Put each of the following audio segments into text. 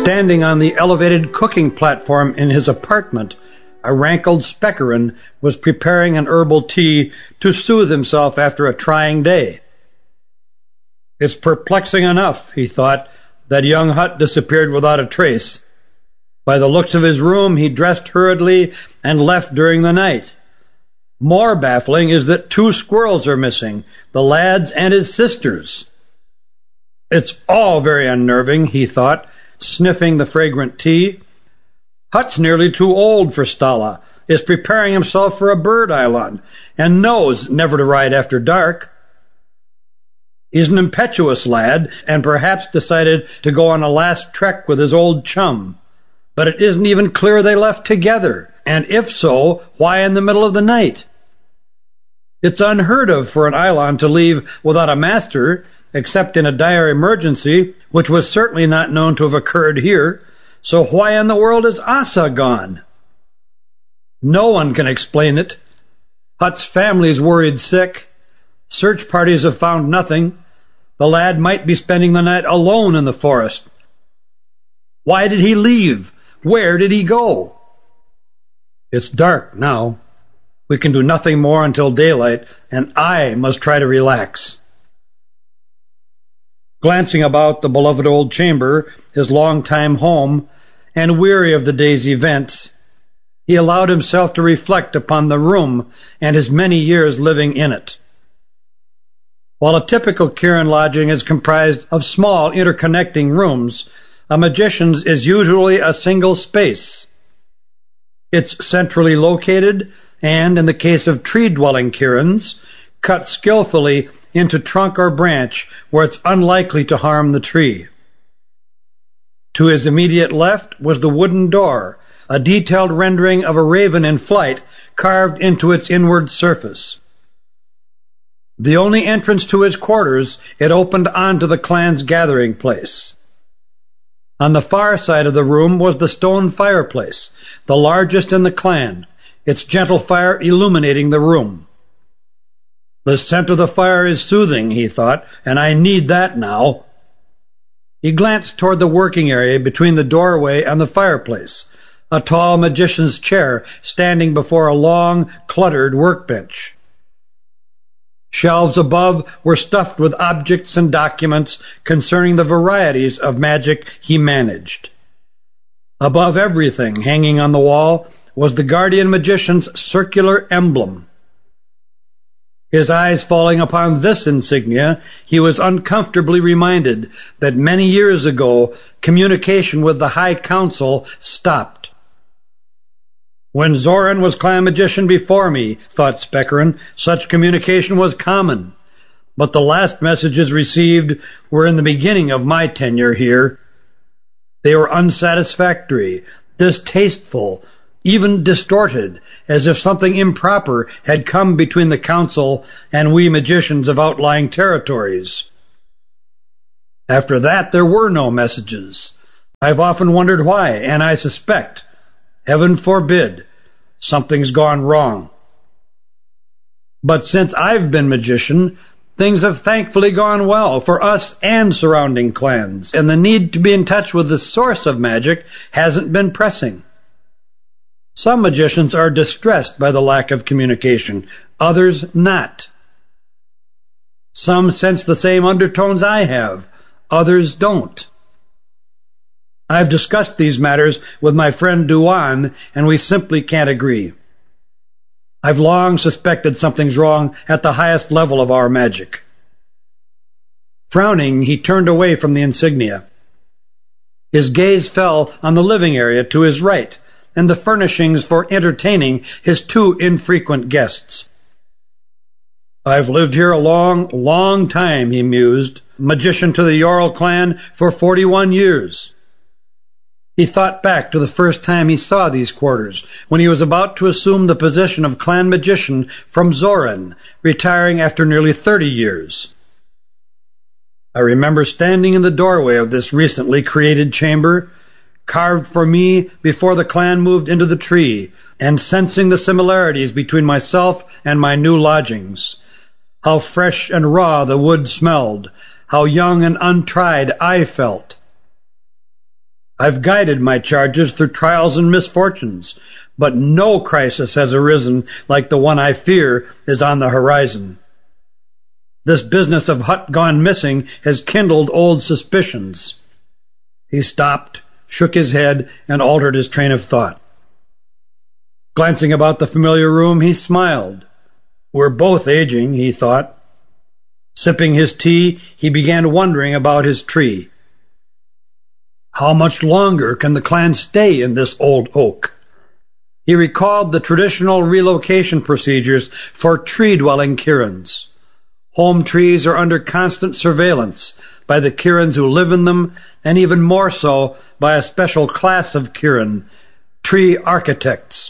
Standing on the elevated cooking platform in his apartment, a rankled Speckerin was preparing an herbal tea to soothe himself after a trying day. It's perplexing enough, he thought, that young Hutt disappeared without a trace. By the looks of his room, he dressed hurriedly and left during the night. More baffling is that 2 squirrels are missing, the lad's and his sister's. It's all very unnerving, he thought, sniffing the fragrant tea. Hutt's nearly too old for Stala, is preparing himself for a bird island, and knows never to ride after dark. He's an impetuous lad, and perhaps decided to go on a last trek with his old chum. But it isn't even clear they left together, and if so, why in the middle of the night? It's unheard of for an island to leave without a master, except in a dire emergency, which was certainly not known to have occurred here. So why in the world is Asa gone? No one can explain it. Hutt's family's worried sick. Search parties have found nothing. The lad might be spending the night alone in the forest. Why did he leave? Where did he go? It's dark now. We can do nothing more until daylight, and I must try to relax. Glancing about the beloved old chamber, his long-time home, and weary of the day's events, he allowed himself to reflect upon the room and his many years living in it. While a typical Kirin lodging is comprised of small interconnecting rooms, a magician's is usually a single space. It's centrally located and, in the case of tree-dwelling Kirins, cut skillfully into trunk or branch where it's unlikely to harm the tree. To his immediate left was the wooden door, a detailed rendering of a raven in flight carved into its inward surface. The only entrance to his quarters, it opened onto the clan's gathering place. On the far side of the room was the stone fireplace, the largest in the clan, its gentle fire illuminating the room. The scent of the fire is soothing, he thought, and I need that now. He glanced toward the working area between the doorway and the fireplace, a tall magician's chair standing before a long, cluttered workbench. Shelves above were stuffed with objects and documents concerning the varieties of magic he managed. Above everything, hanging on the wall, was the guardian magician's circular emblem. His eyes falling upon this insignia, he was uncomfortably reminded that many years ago communication with the High Council stopped. When Zoran was clan magician before me, thought Speckerin, such communication was common. But the last messages received were in the beginning of my tenure here. They were unsatisfactory, distasteful, even distorted, as if something improper had come between the council and we magicians of outlying territories. After that, there were no messages. I've often wondered why, and I suspect, heaven forbid, something's gone wrong. But since I've been magician, things have thankfully gone well for us and surrounding clans, and the need to be in touch with the source of magic hasn't been pressing. Some magicians are distressed by the lack of communication, others not. Some sense the same undertones I have, others don't. I've discussed these matters with my friend Duan, and we simply can't agree. I've long suspected something's wrong at the highest level of our magic. Frowning, he turned away from the insignia. His gaze fell on the living area to his right, and the furnishings for entertaining his 2 infrequent guests. I've lived here a long, long time, he mused, magician to the Yorl clan for 41 years. He thought back to the first time he saw these quarters, when he was about to assume the position of clan magician from Zoran, retiring after nearly 30 years. I remember standing in the doorway of this recently created chamber, carved for me before the clan moved into the tree, and sensing the similarities between myself and my new lodgings. How fresh and raw the wood smelled, how young and untried I felt. I've guided my charges through trials and misfortunes, but no crisis has arisen like the one I fear is on the horizon. This business of Hutt gone missing has kindled old suspicions." He stopped, shook his head, and altered his train of thought. Glancing about the familiar room, he smiled. "We're both aging," he thought. Sipping his tea, he began wondering about his tree. How much longer can the clan stay in this old oak? He recalled the traditional relocation procedures for tree-dwelling Kirins. Home trees are under constant surveillance by the Kirins who live in them, and even more so by a special class of Kirin, tree architects.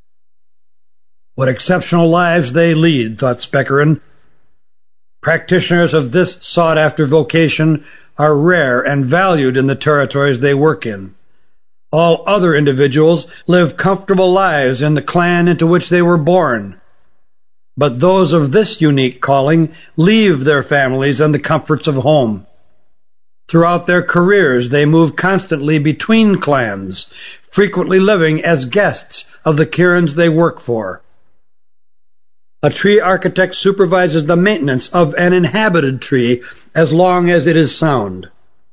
What exceptional lives they lead, thought Spekerin. Practitioners of this sought-after vocation are rare and valued in the territories they work in. All other individuals live comfortable lives in the clan into which they were born. But those of this unique calling leave their families and the comforts of home. Throughout their careers, they move constantly between clans, frequently living as guests of the Kirins they work for. A tree architect supervises the maintenance of an inhabited tree as long as it is sound.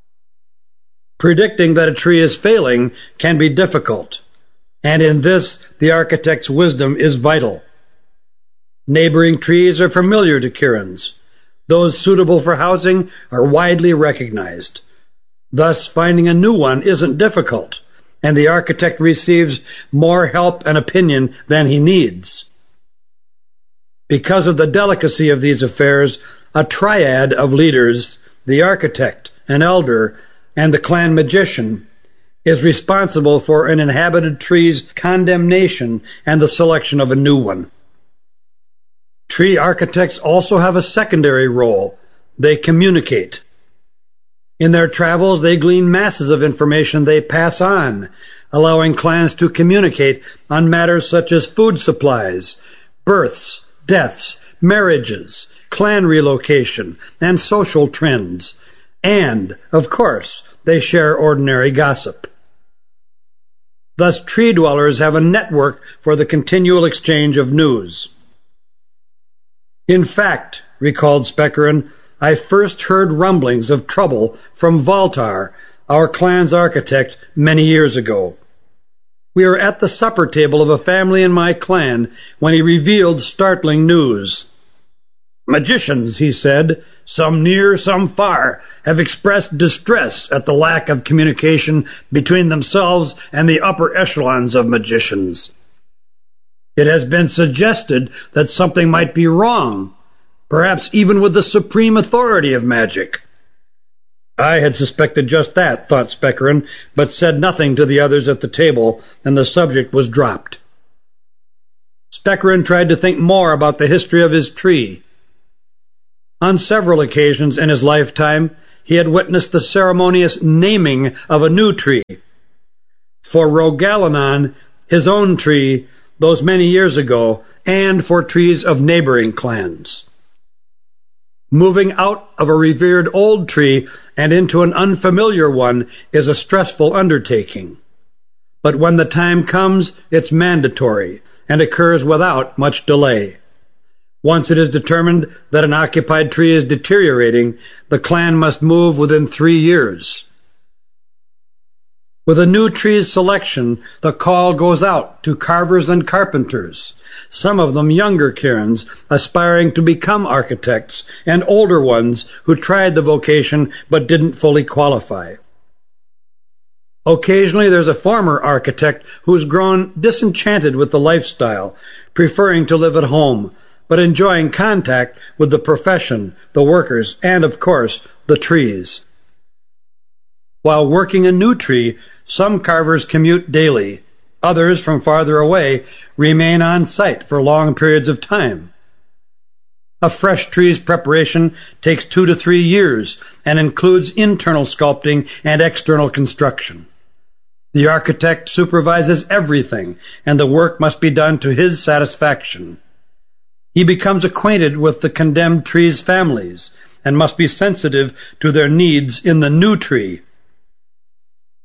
Predicting that a tree is failing can be difficult, and in this the architect's wisdom is vital. Neighboring trees are familiar to Kirins. Those suitable for housing are widely recognized. Thus, finding a new one isn't difficult, and the architect receives more help and opinion than he needs. Because of the delicacy of these affairs, a triad of leaders, the architect, an elder, and the clan magician, is responsible for an inhabited tree's condemnation and the selection of a new one. Tree architects also have a secondary role. They communicate. In their travels, they glean masses of information they pass on, allowing clans to communicate on matters such as food supplies, births, deaths, marriages, clan relocation, and social trends. And, of course, they share ordinary gossip. Thus, tree dwellers have a network for the continual exchange of news. In fact, recalled Spekerin, I first heard rumblings of trouble from Valtar, our clan's architect, many years ago. We were at the supper table of a family in my clan when he revealed startling news. Magicians, he said, some near, some far, have expressed distress at the lack of communication between themselves and the upper echelons of magicians. It has been suggested that something might be wrong, perhaps even with the supreme authority of magic. I had suspected just that, thought Spekerin, but said nothing to the others at the table, and the subject was dropped. Spekerin tried to think more about the history of his tree. On several occasions in his lifetime, he had witnessed the ceremonious naming of a new tree. For Rogalanon, his own tree, those many years ago, and for trees of neighboring clans. Moving out of a revered old tree and into an unfamiliar one is a stressful undertaking. But when the time comes, it's mandatory and occurs without much delay. Once it is determined that an occupied tree is deteriorating, the clan must move within 3 years. With a new tree's selection, the call goes out to carvers and carpenters, some of them younger Kirins aspiring to become architects, and older ones who tried the vocation but didn't fully qualify. Occasionally there's a former architect who's grown disenchanted with the lifestyle, preferring to live at home, but enjoying contact with the profession, the workers, and, of course, the trees. While working a new tree, some carvers commute daily. Others, from farther away, remain on site for long periods of time. A fresh tree's preparation takes 2 to 3 years and includes internal sculpting and external construction. The architect supervises everything, and the work must be done to his satisfaction. He becomes acquainted with the condemned tree's families and must be sensitive to their needs in the new tree.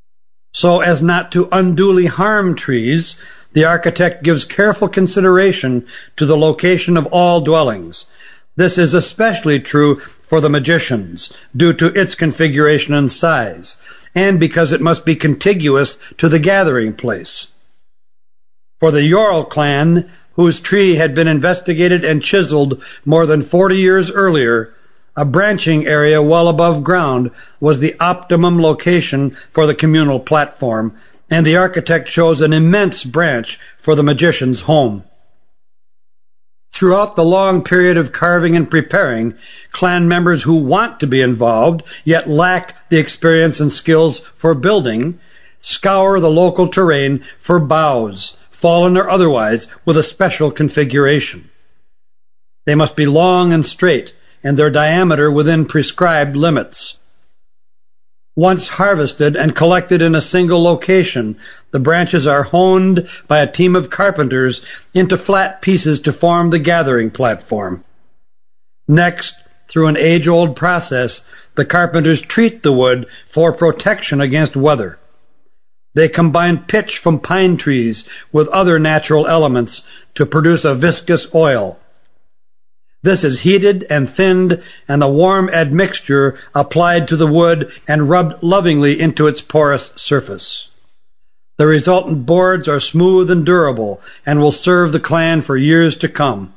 So as not to unduly harm trees, the architect gives careful consideration to the location of all dwellings. This is especially true for the magicians, due to its configuration and size, and because it must be contiguous to the gathering place. For the Yorl clan, whose tree had been investigated and chiseled more than 40 years earlier, a branching area well above ground was the optimum location for the communal platform, and the architect chose an immense branch for the magician's home. Throughout the long period of carving and preparing, clan members who want to be involved, yet lack the experience and skills for building, scour the local terrain for boughs, fallen or otherwise, with a special configuration. They must be long and straight, and their diameter within prescribed limits. Once harvested and collected in a single location, the branches are honed by a team of carpenters into flat pieces to form the gathering platform. Next, through an age-old process, the carpenters treat the wood for protection against weather. They combine pitch from pine trees with other natural elements to produce a viscous oil. This is heated and thinned, and the warm admixture applied to the wood and rubbed lovingly into its porous surface. The resultant boards are smooth and durable, and will serve the clan for years to come.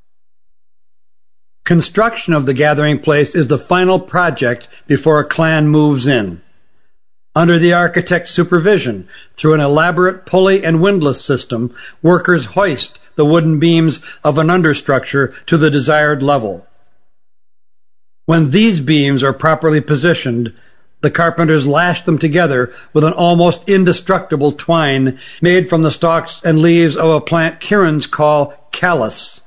Construction of the gathering place is the final project before a clan moves in. Under the architect's supervision, through an elaborate pulley and windlass system, workers hoist the wooden beams of an understructure to the desired level. When these beams are properly positioned, the carpenters lash them together with an almost indestructible twine made from the stalks and leaves of a plant Kirans call callus.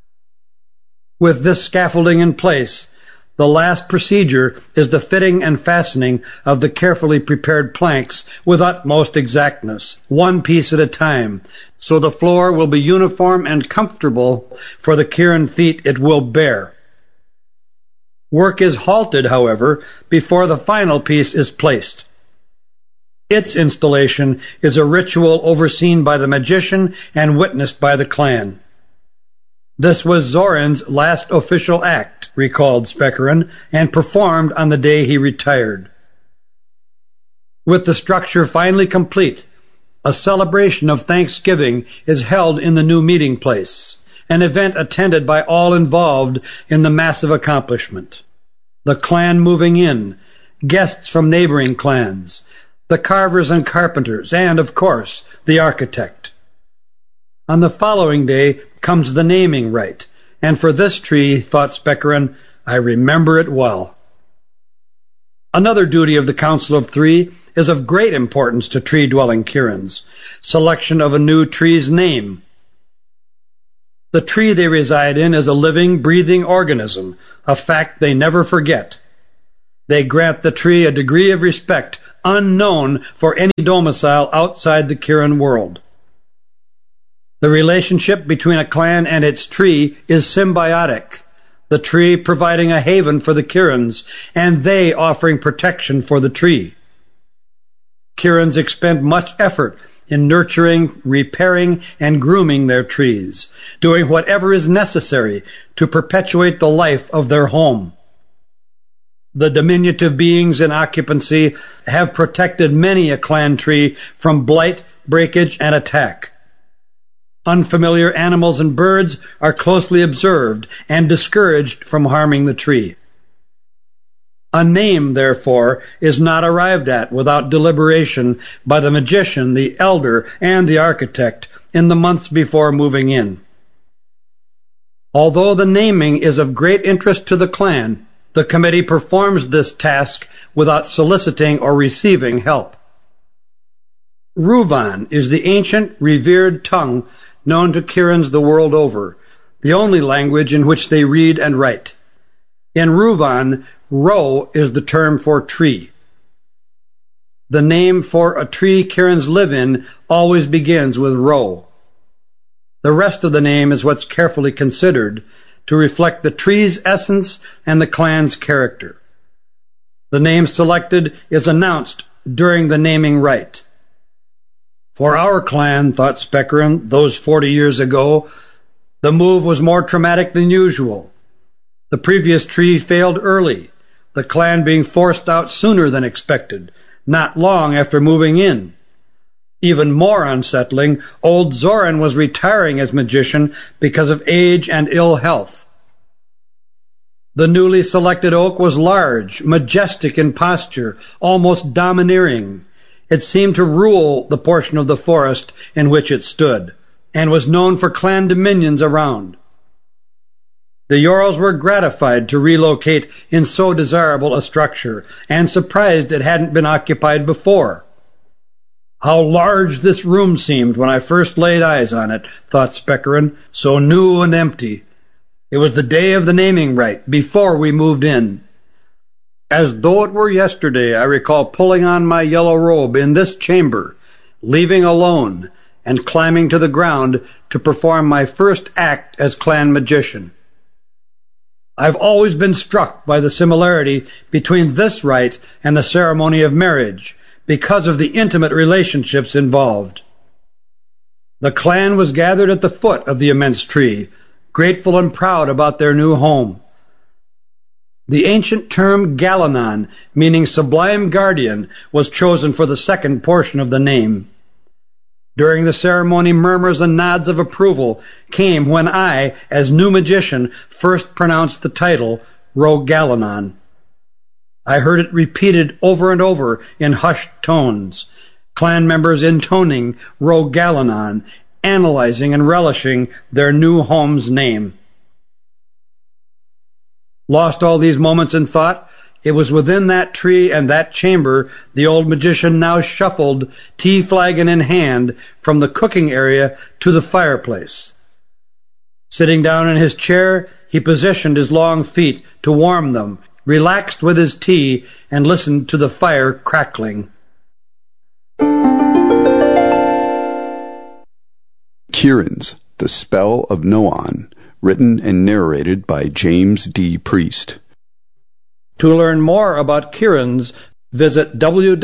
With this scaffolding in place, the last procedure is the fitting and fastening of the carefully prepared planks with utmost exactness, one piece at a time, so the floor will be uniform and comfortable for the Kirin feet it will bear. Work is halted, however, before the final piece is placed. Its installation is a ritual overseen by the magician and witnessed by the clan. This was Zoran's last official act, recalled Spekerin, and performed on the day he retired. With the structure finally complete, a celebration of Thanksgiving is held in the new meeting place, an event attended by all involved in the massive accomplishment. The clan moving in, guests from neighboring clans, the carvers and carpenters, and, of course, the architect. On the following day comes the naming rite, and for this tree, thought Spekerin, I remember it well. Another duty of the Council of Three is of great importance to tree-dwelling Kirins, selection of a new tree's name. The tree they reside in is a living, breathing organism, a fact they never forget. They grant the tree a degree of respect unknown for any domicile outside the Kirin world. The relationship between a clan and its tree is symbiotic, the tree providing a haven for the Kirins, and they offering protection for the tree. Kirins expend much effort in nurturing, repairing, and grooming their trees, doing whatever is necessary to perpetuate the life of their home. The diminutive beings in occupancy have protected many a clan tree from blight, breakage, and attack. Unfamiliar animals and birds are closely observed and discouraged from harming the tree. A name, therefore, is not arrived at without deliberation by the magician, the elder, and the architect in the months before moving in. Although the naming is of great interest to the clan, the committee performs this task without soliciting or receiving help. Ruvan is the ancient, revered tongue known to Kirins the world over, the only language in which they read and write. In Ruvan, Ro is the term for tree. The name for a tree Kirins live in always begins with Ro. The rest of the name is what's carefully considered to reflect the tree's essence and the clan's character. The name selected is announced during the naming rite. For our clan, thought Speckerin, those 40 years ago, the move was more traumatic than usual. The previous tree failed early, the clan being forced out sooner than expected, not long after moving in. Even more unsettling, old Zoran was retiring as magician because of age and ill health. The newly selected oak was large, majestic in posture, almost domineering. It seemed to rule the portion of the forest in which it stood, and was known for clan dominions around. The Jarls were gratified to relocate in so desirable a structure, and surprised it hadn't been occupied before. How large this room seemed when I first laid eyes on it, thought Speckerin, so new and empty. It was the day of the naming rite, before we moved in. As though it were yesterday, I recall pulling on my yellow robe in this chamber, leaving alone, and climbing to the ground to perform my first act as clan magician. I've always been struck by the similarity between this rite and the ceremony of marriage, because of the intimate relationships involved. The clan was gathered at the foot of the immense tree, grateful and proud about their new home. The ancient term Galanon, meaning sublime guardian, was chosen for the second portion of the name. During the ceremony, murmurs and nods of approval came when I, as new magician, first pronounced the title Rogalanon. I heard it repeated over and over in hushed tones, clan members intoning Rogalanon, analyzing and relishing their new home's name. Lost all these moments in thought, it was within that tree and that chamber the old magician now shuffled, tea flagon in hand, from the cooking area to the fireplace. Sitting down in his chair, he positioned his long feet to warm them, relaxed with his tea, and listened to the fire crackling. Kieran's The Spell of Noan, written and narrated by James D. Priest. To learn more about Kieran's, visit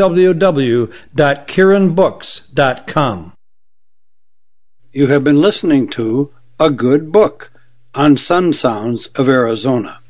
www.kieranbooks.com. You have been listening to A Good Book on Sun Sounds of Arizona.